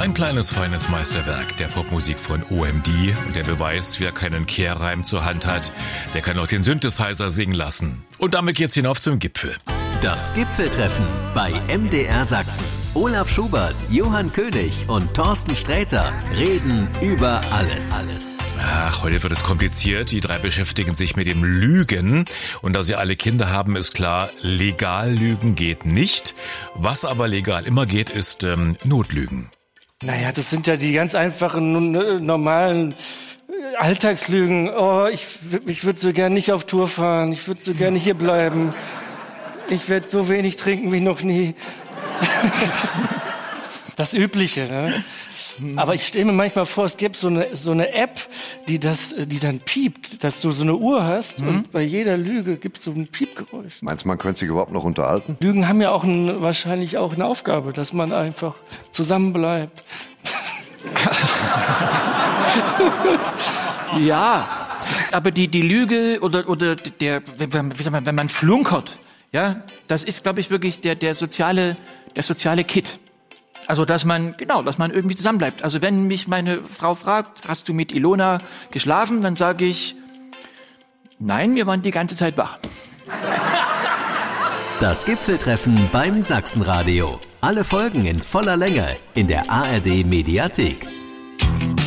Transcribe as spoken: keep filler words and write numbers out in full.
Ein kleines, feines Meisterwerk der Popmusik von O M D und der Beweis, wer keinen Kehrreim zur Hand hat, der kann auch den Synthesizer singen lassen. Und damit geht's hinauf zum Gipfel. Das Gipfeltreffen bei M D R Sachsen. Olaf Schubert, Johann König und Thorsten Sträter reden über alles. alles. Ach, heute wird es kompliziert. Die drei beschäftigen sich mit dem Lügen. Und da sie alle Kinder haben, ist klar, legal lügen geht nicht. Was aber legal immer geht, ist ähm, Notlügen. Naja, das sind ja die ganz einfachen, normalen Alltagslügen. Oh, ich, ich würde so gern nicht auf Tour fahren. Ich würde so gerne hier bleiben. Ich werde so wenig trinken wie noch nie. Das Übliche, ne? Aber ich stelle mir manchmal vor, es gibt so eine, so eine App, die das, die dann piept, dass du so eine Uhr hast mhm. und bei jeder Lüge gibt es so ein Piepgeräusch. Meinst du, man könnte sich überhaupt noch unterhalten? Lügen haben ja auch ein, wahrscheinlich auch eine Aufgabe, dass man einfach zusammenbleibt. Ja, aber die, die Lüge oder, oder der, wenn, wie sagt man, wenn man flunkert, ja, das ist, glaube ich, wirklich der, der soziale, der soziale Kit. Also, dass man, genau, dass man irgendwie zusammenbleibt. Also, wenn mich meine Frau fragt, hast du mit Ilona geschlafen, dann sage ich, nein, wir waren die ganze Zeit wach. Das Gipfeltreffen beim Sachsenradio. Alle Folgen in voller Länge in der A R D Mediathek.